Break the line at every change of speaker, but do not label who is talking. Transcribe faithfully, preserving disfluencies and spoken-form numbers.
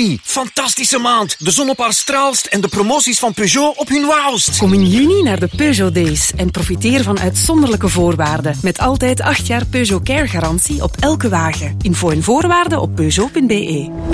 juni. Fantastische maand. De zon op haar straalst en de promoties van Peugeot op hun wauwst.
Kom in juni naar de Peugeot Days en profiteer van uitzonderlijke voorwaarden. Met altijd acht jaar Peugeot Care garantie op elke wagen. Info en voorwaarden op peugeot punt be.